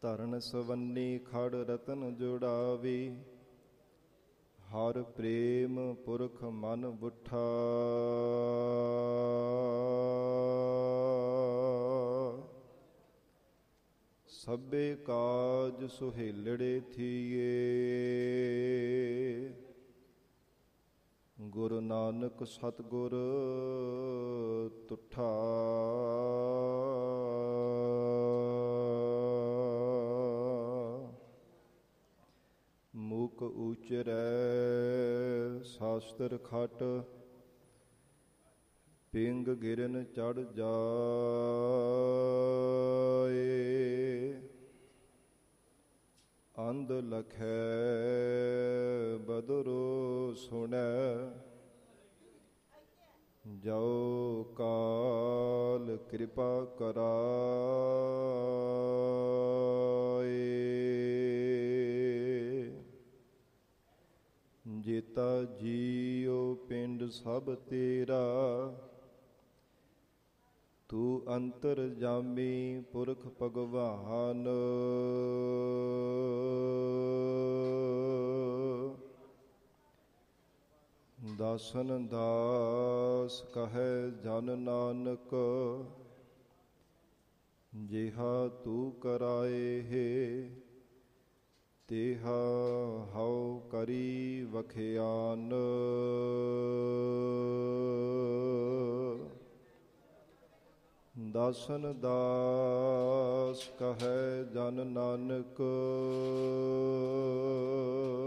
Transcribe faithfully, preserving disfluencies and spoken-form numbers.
ਧਰਨ ਸਵੰਨੀ ਖੜ ਰਤਨ ਜੁੜਾਵੀ। ਹਰ ਪ੍ਰੇਮ ਪੁਰਖ ਮਨ ਬੁੱਠਾ, ਸਭੇ ਕਾਜ ਸੁਹੇਲੜੇ ਥੀਏ। ਗੁਰੂ ਨਾਨਕ ਸਤਿਗੁਰ ਤੁਠਾ, ਮੂਕ ਉਚਰੈ ਸ਼ਾਸਤਰ ਖਟ। ਪਿੰਗ ਗਿਰਨ ਚੜ ਜਾਏ, ਅੰਧ ਲਖੈ ਬਦਰੁ ਸੁਣੈ। ਜੋ ਕਾਲ ਕਿਰਪਾ ਕਰਾਏ, ਜੇਤਾ ਜੀਉ ਪਿੰਡ ਸਭ ਤੇਰਾ। ਤੂੰ ਅੰਤਰ ਜਾਮੀ ਪੁਰਖ ਭਗਵਾਨ, ਦਾਸਨ ਦਾਸ ਕਹੈ ਜਨ ਨਾਨਕ। ਜਿਹਾ ਤੂੰ ਕਰਾਏ ਤੇਹਾ ਹਉ ਕਰੀ ਵਖਿਆਨ। ਦਾਸਨ ਦਾਸ ਕਹੈ ਜਨ ਨਾਨਕ,